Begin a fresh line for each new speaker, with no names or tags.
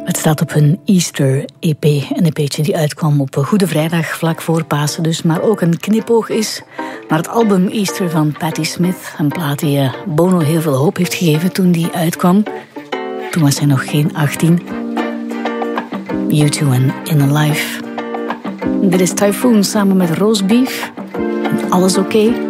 Het staat op hun Easter-EP, een EP'tje die uitkwam op Goede Vrijdag, vlak voor Pasen dus, maar ook een knipoog is naar het album Easter van Patti Smith, een plaat die Bono heel veel hoop heeft gegeven toen die uitkwam. Toen was hij nog geen 18. U2 en In Life. Dit is Typhoon samen met Roast Beef. En alles oké?